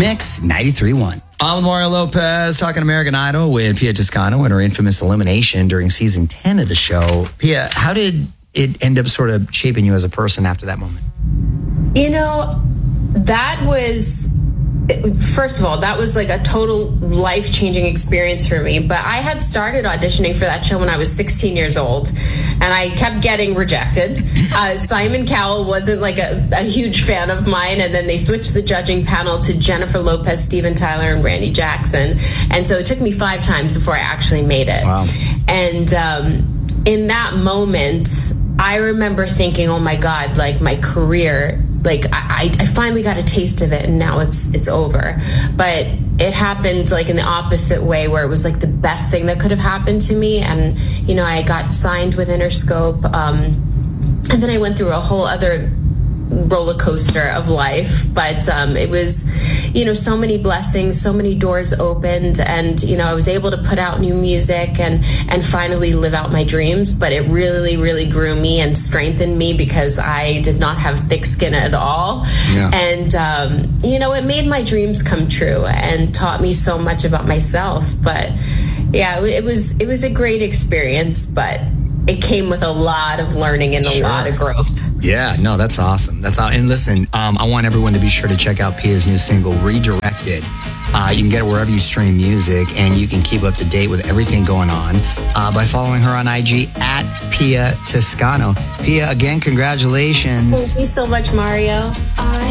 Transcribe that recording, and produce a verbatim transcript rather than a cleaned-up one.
Mix ninety-three point one. I'm with Mario Lopez talking American Idol with Pia Toscano and her infamous elimination during season ten of the show. Pia, how did it end up sort of shaping you as a person after that moment? You know, that was, first of all, that was like a total life-changing experience for me. But I had started auditioning for that show when I was sixteen years old, and I kept getting rejected. Uh, Simon Cowell wasn't like a, a huge fan of mine, and then they switched the judging panel to Jennifer Lopez, Steven Tyler, and Randy Jackson. And so it took me five times before I actually made it. Wow. And um, in that moment, I remember thinking, oh my God, like my career, like I, I finally got a taste of it and now it's it's over. But it happened like in the opposite way, where it was like the best thing that could have happened to me. And, you know, I got signed with Interscope. Um, and then I went through a whole other roller coaster of life. But um, it was, you know, so many blessings, so many doors opened, and, you know, I was able to put out new music and, and finally live out my dreams. But it really, really grew me and strengthened me because I did not have thick skin at all. Yeah. And, um, you know, it made my dreams come true and taught me so much about myself. But yeah, it was, it was a great experience, but it came with a lot of learning and a sure. lot of growth. Yeah, no, that's awesome. That's awesome. And listen, um, I want everyone to be sure to check out Pia's new single, Redirected. Uh, you can get it wherever you stream music, and you can keep up to date with everything going on uh, by following her on I G at Pia Toscano. Pia, again, congratulations. Thank you so much, Mario. I